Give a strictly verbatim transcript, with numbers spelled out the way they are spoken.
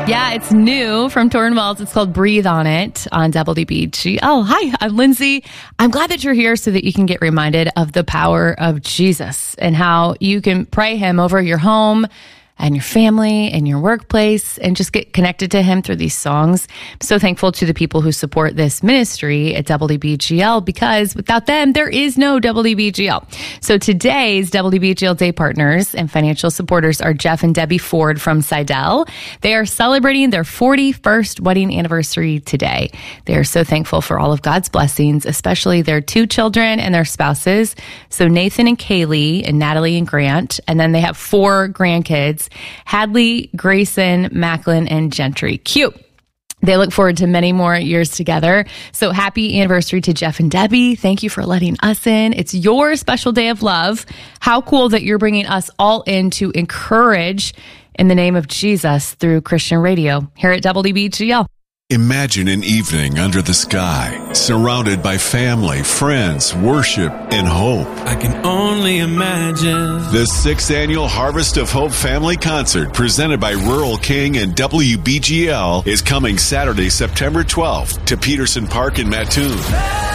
Yeah, it's new from Tornwells. It's called Breathe on It on W B G L. Hi, I'm Lindsay. I'm glad that you're here so that you can get reminded of the power of Jesus and how you can pray him over your home and your family and your workplace and just get connected to him through these songs. I'm so thankful to the people who support this ministry at W B G L because without them, there is no W B G L. So today's W B G L Day partners and financial supporters are Jeff and Debbie Ford from Seidel. They are celebrating their forty-first wedding anniversary today. They are so thankful for all of God's blessings, especially their two children and their spouses. So Nathan and Kaylee and Natalie and Grant, and then they have four grandkids, Hadley, Grayson, Macklin, and Gentry. Cute. They look forward to many more years together. So happy anniversary to Jeff and Debbie. Thank you for letting us in. It's your special day of love. How cool that you're bringing us all in to encourage in the name of Jesus through Christian radio here at W B G L. Imagine an evening under the sky, surrounded by family, friends, worship, and hope. I can only imagine. The sixth annual Harvest of Hope Family Concert, presented by Rural King and W B G L, is coming Saturday, September twelfth to Peterson Park in Mattoon.